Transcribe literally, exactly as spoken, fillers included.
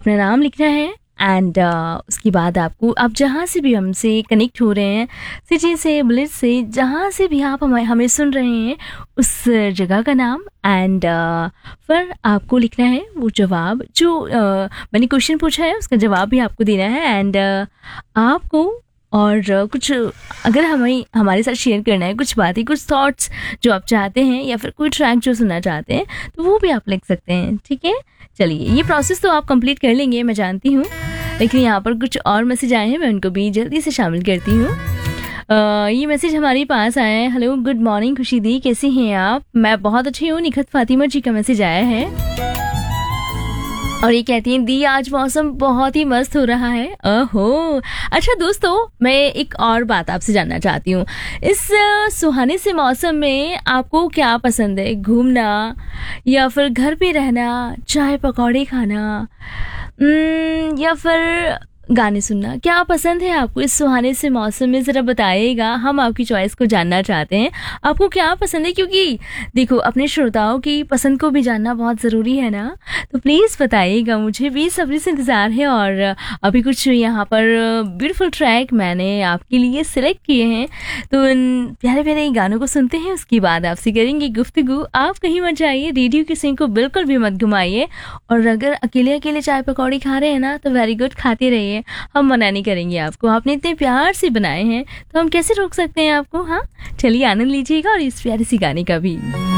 अपना नाम लिखना है एंड uh, उसके बाद आपको आप जहाँ से भी हमसे कनेक्ट हो रहे हैं, सिटी से, बुलेट से, जहाँ से भी आप हमें हमें सुन रहे हैं, उस जगह का नाम एंड uh, फिर आपको लिखना है वो जवाब जो uh, मैंने क्वेश्चन पूछा है, उसका जवाब भी आपको देना है एंड uh, आपको और uh, कुछ अगर हमें हमारे साथ शेयर करना है, कुछ बातें, कुछ थॉट्स जो आप चाहते हैं या फिर कोई ट्रैक जो सुनना चाहते हैं, तो वो भी आप लिख सकते हैं। ठीक है, चलिए ये प्रोसेस तो आप कंप्लीट कर लेंगे, मैं जानती हूँ, लेकिन यहाँ पर कुछ और मैसेज आए हैं, मैं उनको भी जल्दी से शामिल करती हूँ। uh, ये मैसेज हमारे पास आया है। हेलो, गुड मॉर्निंग खुशी दी, कैसी हैं आप? मैं बहुत अच्छी हूँ। निखत फातिमा जी का मैसेज आया है और ये कहती हैं दी आज मौसम बहुत ही मस्त हो रहा है। ओहो, अच्छा दोस्तों, मैं एक और बात आपसे जानना चाहती हूँ। इस सुहाने से मौसम में आपको क्या पसंद है? घूमना या फिर घर पे रहना, चाय पकौड़े खाना, या फिर गाने सुनना? क्या पसंद है आपको इस सुहाने से मौसम में? ज़रा बताइएगा, हम आपकी चॉइस को जानना चाहते हैं। आपको क्या पसंद है? क्योंकि देखो, अपने श्रोताओं की पसंद को भी जानना बहुत ज़रूरी है ना, तो प्लीज़ बताइएगा, मुझे भी सब्री से इंतज़ार है। और अभी कुछ यहाँ पर ब्यूटीफुल ट्रैक मैंने आपके लिए सिलेक्ट किए हैं, तो इन प्यारे प्यारे गानों को सुनते हैं, उसके बाद आपसे करेंगे गुफ्तगू। आप कहीं मत जाइए, रेडियो की सिंह को बिल्कुल भी मत घुमाइए, और अगर अकेले अकेले चाय पकौड़ी खा रहे हैं ना, तो वेरी गुड, खाते रहिए, हम मना नहीं करेंगे आपको। आपने इतने प्यार से बनाए हैं तो हम कैसे रोक सकते हैं आपको। हाँ, चलिए आनंद लीजिएगा और इस प्यारे सी गाने का भी।